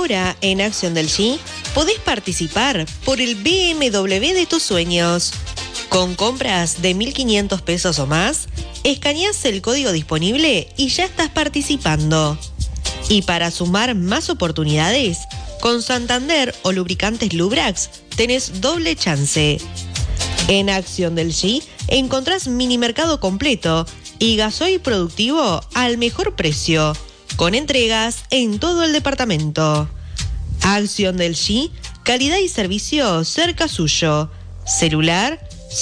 Ahora, en Acción del G, podés participar por el BMW de tus sueños. Con compras de 1.500 pesos o más, escaneás el código disponible y ya estás participando. Y para sumar más oportunidades, con Santander o lubricantes Lubrax tenés doble chance. En Acción del G encontrás mini mercado completo y gasoil productivo al mejor precio, con entregas en todo el departamento. Acción del G, calidad y servicio cerca suyo. Celular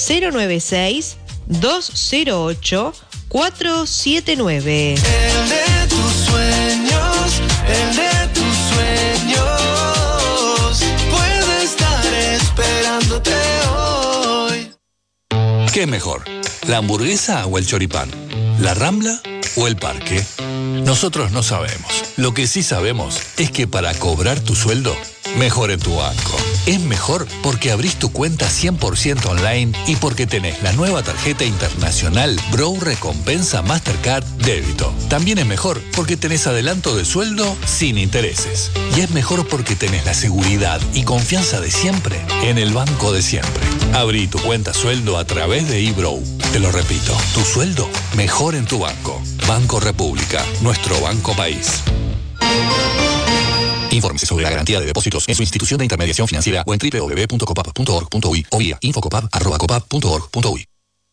096-208-479. El de tus sueños, el de tus sueños, puede estar esperándote hoy. ¿Qué mejor? ¿La hamburguesa o el choripán? ¿La Rambla o el parque? Nosotros no sabemos. Lo que sí sabemos es que para cobrar tu sueldo, mejor en tu banco. Es mejor porque abrís tu cuenta 100% online y porque tenés la nueva tarjeta internacional Brow Recompensa Mastercard Débito. También es mejor porque tenés adelanto de sueldo sin intereses. Y es mejor porque tenés la seguridad y confianza de siempre en el banco de siempre. Abrí tu cuenta sueldo a través de eBrow. Te lo repito, tu sueldo mejor en tu banco. Banco República, nuestro banco país. Infórmese sobre la garantía de depósitos en su institución de intermediación financiera o en www.copap.org.uy o vía infocopap@copap.org.uy.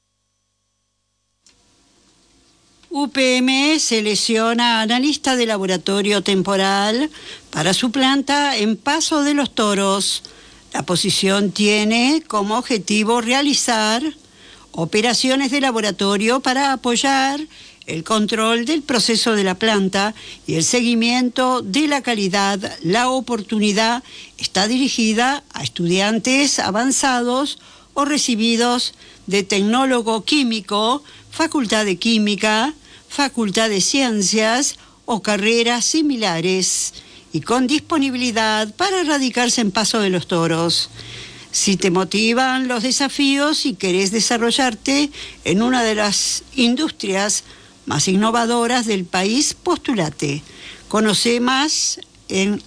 UPM selecciona analista de laboratorio temporal para su planta en Paso de los Toros. La posición tiene como objetivo realizar operaciones de laboratorio para apoyar el control del proceso de la planta y el seguimiento de la calidad. La oportunidad está dirigida a estudiantes avanzados o recibidos de tecnólogo químico, facultad de química, facultad de ciencias o carreras similares, y con disponibilidad para radicarse en Paso de los Toros. Si te motivan los desafíos y querés desarrollarte en una de las industrias más innovadoras del país, postulate. Conoce más en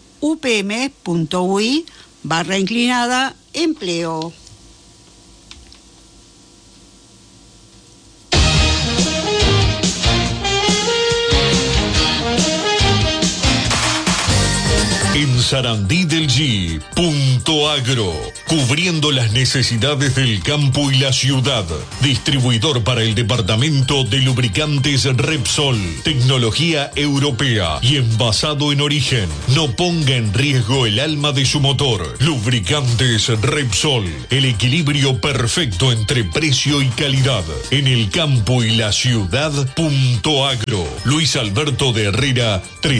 upm.ui/empleo. En Sarandí del G, Punto Agro, cubriendo las necesidades del campo y la ciudad. Distribuidor para el departamento de lubricantes Repsol, tecnología europea y envasado en origen. No ponga en riesgo el alma de su motor. Lubricantes Repsol, el equilibrio perfecto entre precio y calidad. En el campo y la ciudad, Punto Agro. Luis Alberto de Herrera,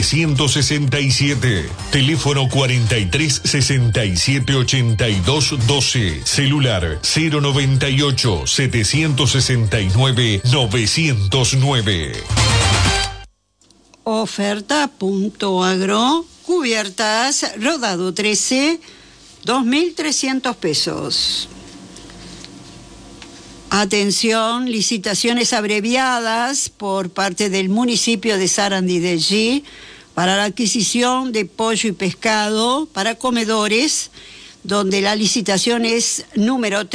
367. Teléfono 43 67 82 12. Celular 098 769 909. Oferta Punto Agro, cubiertas rodado 13, 2.300 pesos. Atención, licitaciones abreviadas por parte del municipio de Sarandí del G para la adquisición de pollo y pescado para comedores, donde la licitación es número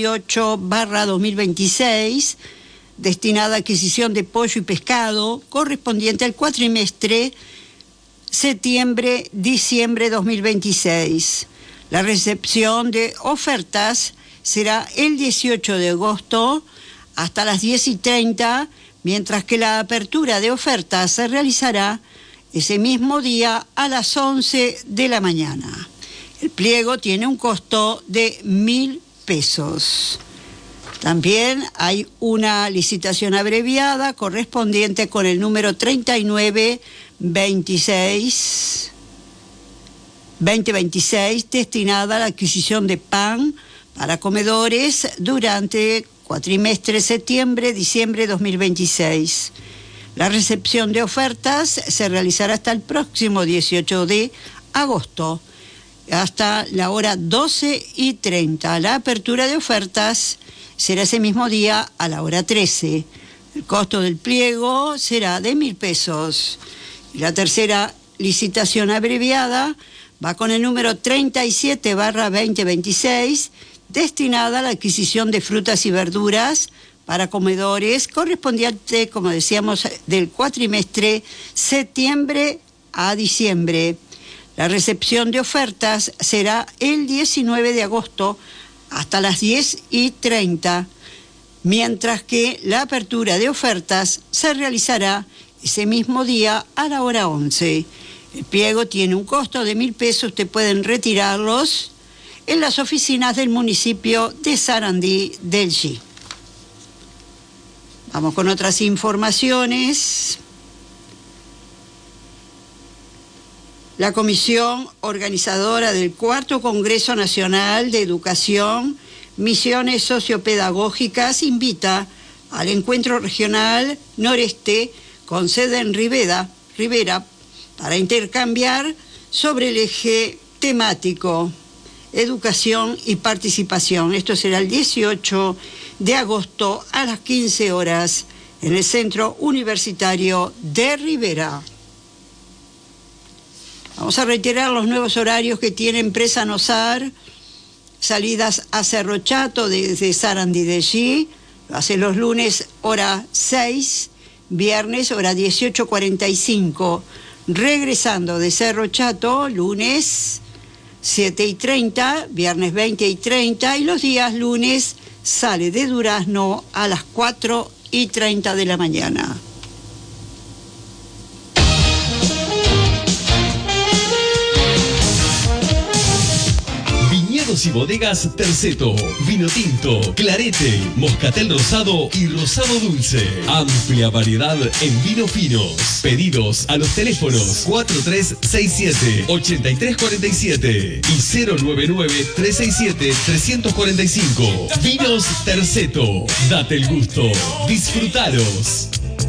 38/2026, destinada a adquisición de pollo y pescado, correspondiente al cuatrimestre septiembre-diciembre 2026. La recepción de ofertas será el 18 de agosto hasta las 10:30, mientras que la apertura de ofertas se realizará ese mismo día a las 11 de la mañana. El pliego tiene un costo de 1.000 pesos. También hay una licitación abreviada correspondiente con el número 2026, destinada a la adquisición de pan para comedores durante cuatrimestre septiembre-diciembre 2026. La recepción de ofertas se realizará hasta el próximo 18 de agosto, hasta la hora 12:30. La apertura de ofertas será ese mismo día a la hora 13. El costo del pliego será de 1.000 pesos. Y la tercera licitación abreviada va con el número 37/2026, destinada a la adquisición de frutas y verduras para comedores, correspondiente, como decíamos, del cuatrimestre septiembre a diciembre. La recepción de ofertas será el 19 de agosto hasta las 10:30, mientras que la apertura de ofertas se realizará ese mismo día a la hora 11. El pliego tiene un costo de 1.000 pesos, usted pueden retirarlos en las oficinas del municipio de Sarandí del G. Vamos con otras informaciones. La comisión organizadora del Cuarto Congreso Nacional de Educación, Misiones Sociopedagógicas invita al Encuentro Regional Noreste con sede en Rivera para intercambiar sobre el eje temático Educación y Participación. Esto será el 18 de agosto a las 15 horas en el Centro Universitario de Rivera. Vamos a reiterar los nuevos horarios que tiene Empresa Nosar. Salidas a Cerro Chato desde Sarandí de G. Lo hace los lunes hora 6, viernes hora 18:45. Regresando de Cerro Chato, lunes 7:30, viernes 20:30 y los días lunes sale de Durazno a las 4:30 de la mañana. Viñedos y bodegas Terceto, vino tinto, clarete, moscatel rosado y rosado dulce. Amplia variedad en vinos finos. Pedidos a los teléfonos 4367-8347 y 099-367-345. Vinos Terceto, date el gusto, disfrutalos.